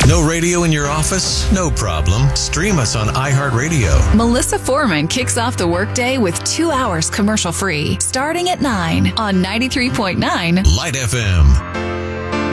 No radio in your office? No problem. Stream us on iHeartRadio. Melissa Foreman kicks off the workday with 2 hours commercial-free, starting at 9 on 93.9 Light FM.